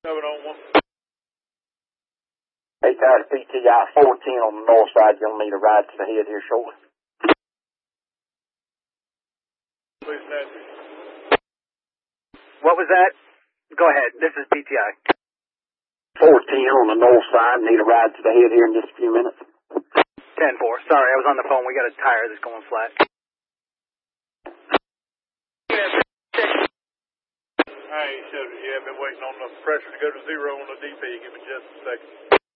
Hey, Tower PTI 410 on the north side. You'll need a ride to the head here shortly. What was that? Go ahead. This is PTI. 410 on the north side. Need a ride to the head here in just a few minutes. 10-4. Sorry, I was on the phone. We got a tire that's going flat. Alright, so yeah, I've been waiting on the pressure to go to zero on the DP. Give me just a second.